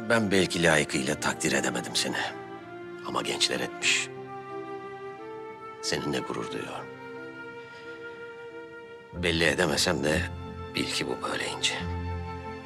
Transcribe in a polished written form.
Ben belki layıkıyla takdir edemedim seni. Ama gençler etmiş. Seninle gurur duyuyorum. Belli edemesem de bil ki bu böyle İnci.